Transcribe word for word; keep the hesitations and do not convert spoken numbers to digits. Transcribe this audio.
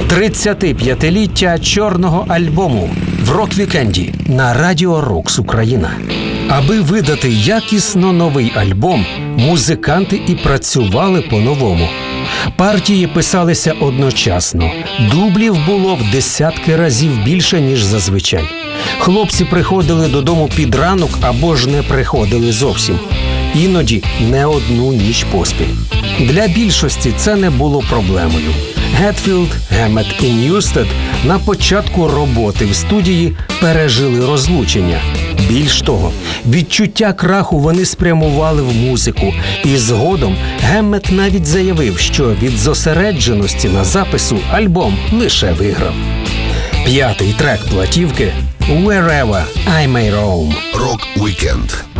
тридцятип'ятиліття чорного альбому в рок-вікенді на Радіо Рокс Україна. Аби видати якісно новий альбом, музиканти і працювали по-новому. Партії писалися одночасно. Дублів було в десятки разів більше, ніж зазвичай. Хлопці приходили додому під ранок або ж не приходили зовсім. Іноді не одну ніч поспіль. Для більшості це не було проблемою. Гетфілд, Геммет і Ньюстед на початку роботи в студії пережили розлучення. Більш того, відчуття краху вони спрямували в музику. І згодом Геммет навіть заявив, що від зосередженості на запису альбом лише виграв. П'ятий трек платівки «Wherever I May Roam». Рок-вікенд.